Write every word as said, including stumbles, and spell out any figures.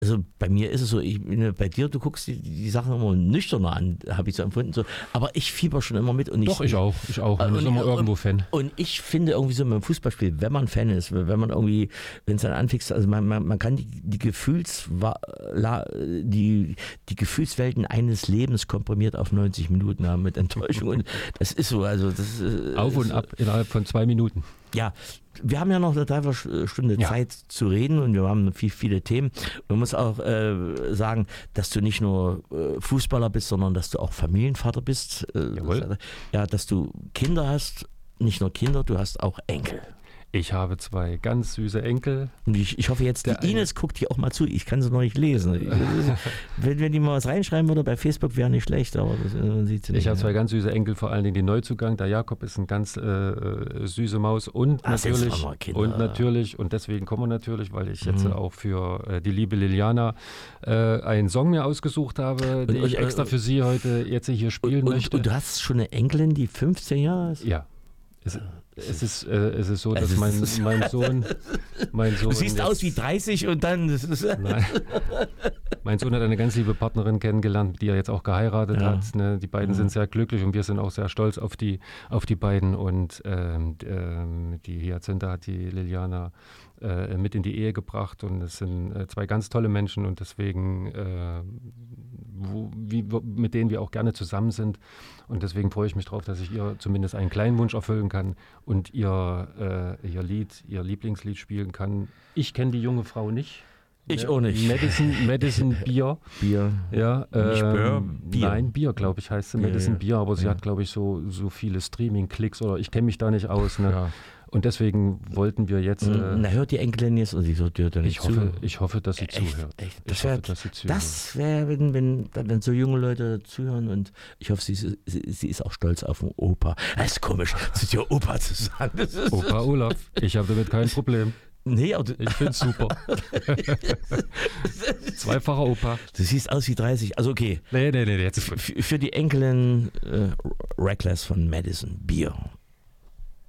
Also bei mir ist es so, ich, bei dir, du guckst die, die Sachen immer nüchterner an, habe ich so empfunden. So. Aber ich fieber schon immer mit. Und ich, Doch, ich auch. Ich auch. Man und, ist immer irgendwo Fan. Und ich finde irgendwie so beim Fußballspiel, wenn man Fan ist, wenn man irgendwie, wenn es dann anfängt, also man, man, man kann die, die, Gefühls, die, die Gefühlswelten eines Lebens komprimiert auf neunzig Minuten haben mit Enttäuschung. Und das ist so. Also das ist, auf und ab innerhalb von zwei Minuten. Ja, wir haben ja noch eine Dreiviertelstunde ja. Zeit zu reden und wir haben viel, viele Themen. Man muss auch äh, sagen, dass du nicht nur äh, Fußballer bist, sondern dass du auch Familienvater bist. Äh, Jawohl. Ja, dass du Kinder hast, nicht nur Kinder, du hast auch Enkel. Ich habe zwei ganz süße Enkel. Und ich, ich hoffe jetzt, die Der Ines guckt hier auch mal zu. Ich kann sie noch nicht lesen. wenn, wenn die mal was reinschreiben würde bei Facebook, wäre nicht schlecht, aber das, man sieht sie nicht. Ich habe zwei ganz süße Enkel, vor allen Dingen die Neuzugang. Der Jakob ist eine ganz äh, süße Maus und ah, natürlich, und natürlich, und deswegen kommen wir natürlich, weil ich jetzt mhm. auch für äh, die liebe Liliana äh, einen Song mir ausgesucht habe, den ich extra für sie heute jetzt hier spielen und, möchte. Und du hast schon eine Enkelin, die fünfzehn Jahre ist? Ja. Es, es, ist, äh, es ist so, dass mein, mein Sohn, mein Sohn. Du siehst jetzt, aus wie dreißig und dann. Das ist nein. Mein Sohn hat eine ganz liebe Partnerin kennengelernt, die er jetzt auch geheiratet ja. hat. Ne? Die beiden mhm. sind sehr glücklich und wir sind auch sehr stolz auf die, auf die beiden. Und ähm, ähm, die Hyacinthe hat die Liliana äh, mit in die Ehe gebracht und es sind äh, zwei ganz tolle Menschen und deswegen, äh, wo, wie, wo, mit denen wir auch gerne zusammen sind. Und deswegen freue ich mich drauf, dass ich ihr zumindest einen kleinen Wunsch erfüllen kann und ihr, äh, ihr Lied, ihr Lieblingslied spielen kann. Ich kenne die junge Frau nicht. Ich auch nicht. Madison, Madison Bier. Bier. Ja, nicht ähm, Bier, Bier. Nein, Bier, glaube ich, heißt sie. Ja, Madison ja. Bier, aber sie ja. hat, glaube ich, so, so viele Streaming-Klicks oder ich kenne mich da nicht aus. Ne? Ja. Und deswegen wollten wir jetzt. Äh, Na, hört die Enkelin jetzt und sie hört ja nicht ich hoffe, zu. Ich hoffe, dass sie echt, zuhört. Echt? Ich Das wäre, hoffe, dass sie zuhört. Das wäre, wenn, wenn, wenn so junge Leute zuhören und ich hoffe, sie, sie, sie ist auch stolz auf den Opa. Das ist komisch, zu dir Opa zu sagen. Das ist Opa Olaf, ich habe damit kein Problem. Nee, aber ich finde es super. Zweifacher Opa. Du siehst aus wie dreißig. Also okay. Nee, nee, nee. Jetzt F- für die Enkelin äh, Reckless von Madison Bier.